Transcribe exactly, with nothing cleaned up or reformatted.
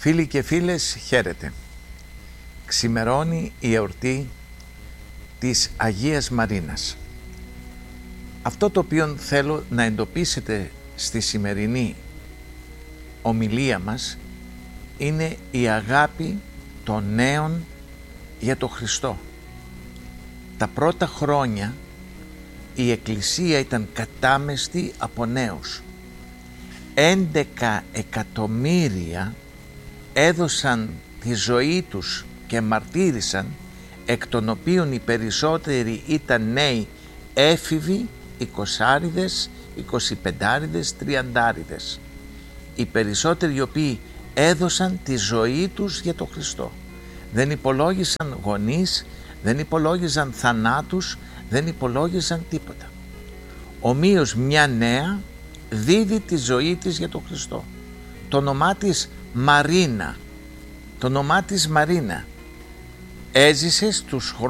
Φίλοι και φίλες, χαίρετε. Ξημερώνει η εορτή της Αγίας Μαρίνας. Αυτό το οποίο θέλω να εντοπίσετε στη σημερινή ομιλία μας είναι η αγάπη των νέων για τον Χριστό. Τα πρώτα χρόνια η Εκκλησία ήταν κατάμεστη από νέους. έντεκα εκατομμύρια έδωσαν τη ζωή τους και μαρτύρησαν, εκ των οποίων οι περισσότεροι ήταν νέοι έφηβοι, εικοσάριδες, εικοσιπεντάριδες, τριαντάριδες. Οι περισσότεροι οι οποίοι έδωσαν τη ζωή τους για τον Χριστό. Δεν υπολόγισαν γονείς, δεν υπολόγιζαν θανάτους, δεν υπολόγιζαν τίποτα. Ομοίως μια νέα δίδει τη ζωή της για τον Χριστό. Το όνομά της Μαρίνα, το όνομά της Μαρίνα έζησε στους χρόνους